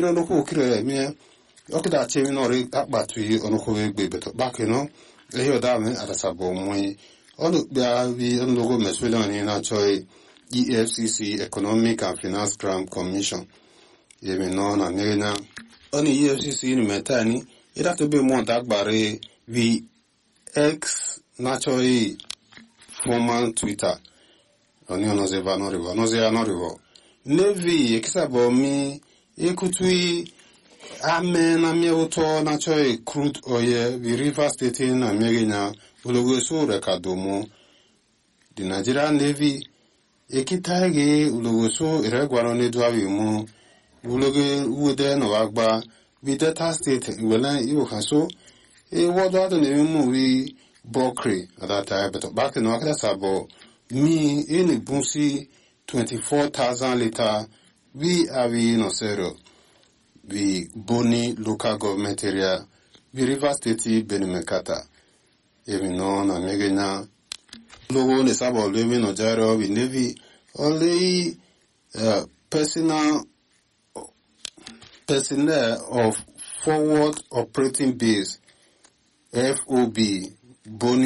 biro no ko kire mi okida chemi no re akpatu yi ono ko egbe beto back no eyo da me atasabo mu onu bia bi onu go meswele ni na choi EFCC Economic and Finance Crime Commission yemi no na ngena oni EFCC ni metani ira to be mo dagbare vi X naturally former Twitter oni ono ze va no rivo no ze no rivo Navy ekisabo mi ekutui ame na mi auto naturally crude oil vi River State na megenya ulogo so rekadomo the Nigerian Navy ekitage ulogo so iregwaro ne dwawi mu ulogo ude no agba vi Delta State wela iwo kaso what other name we Bokri at that time, but back in Wakasabo, me in a bunsi 24,000 liter, we are no zero. We Boni local government area, we River State Benimekata. Even known a megana logo is about living or gyro, we navy only personnel of forward operating base. FOB Boni